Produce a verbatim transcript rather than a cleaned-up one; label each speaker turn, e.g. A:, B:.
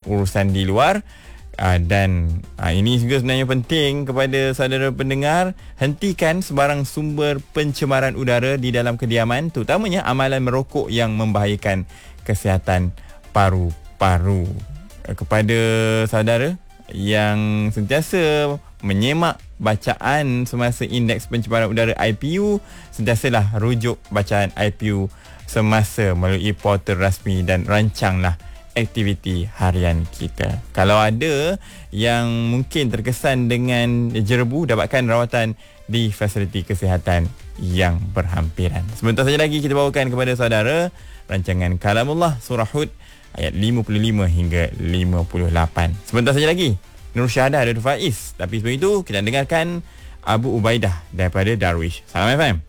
A: urusan di luar. Uh, dan uh, ini juga sebenarnya penting kepada saudara pendengar, hentikan sebarang sumber pencemaran udara di dalam kediaman, terutamanya amalan merokok yang membahayakan kesihatan paru-paru. Uh, kepada saudara yang sentiasa menyemak bacaan semasa indeks pencemaran udara I P U, sentiasalah rujuk bacaan I P U semasa melalui portal rasmi dan rancanglah aktiviti harian kita. Kalau ada yang mungkin terkesan dengan jerebu, dapatkan rawatan di fasiliti kesihatan yang berhampiran. Sebentar saja lagi kita bawakan kepada saudara rancangan Kalamullah Surah Hud ayat lima puluh lima hingga lima puluh lapan. Sebentar saja lagi Nur Syahadah dan Faiz. Tapi sebelum itu kita dengarkan Abu Ubaidah daripada Darwish. Salam F M.